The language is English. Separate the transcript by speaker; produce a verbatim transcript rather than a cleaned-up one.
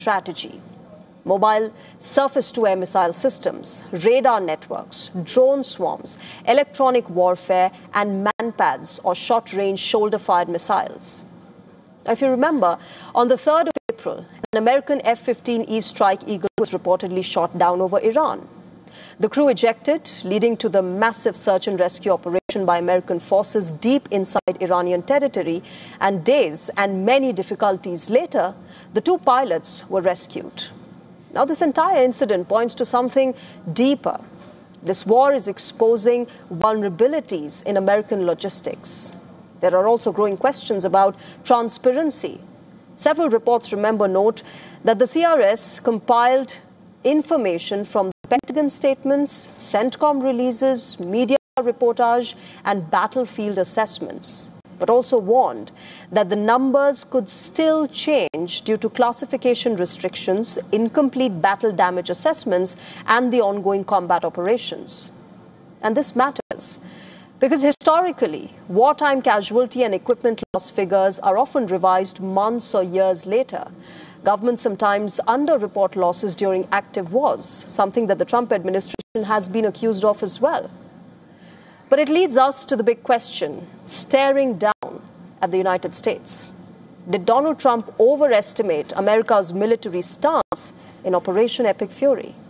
Speaker 1: strategy. Mobile surface-to-air missile systems, radar networks, drone swarms, electronic warfare, and manpads or short-range shoulder-fired missiles. Now, if you remember, on the third of April, an American F fifteen E Strike Eagle was reportedly shot down over Iran. The crew ejected, leading to the massive search and rescue operation by American forces deep inside Iranian territory, and days and many difficulties later, the two pilots were rescued. Now, this entire incident points to something deeper. This war is exposing vulnerabilities in American logistics. There are also growing questions about transparency. Several reports, remember, note that the C R S compiled information from the Pentagon statements, CENTCOM releases, media reportage, and battlefield assessments, but also warned that the numbers could still change due to classification restrictions, incomplete battle damage assessments, and the ongoing combat operations. And this matters because historically, wartime casualty and equipment loss figures are often revised months or years later. Governments sometimes underreport losses during active wars, something that the Trump administration has been accused of as well. But it leads us to the big question, staring down at the United States. Did Donald Trump overestimate America's military stance in Operation Epic Fury?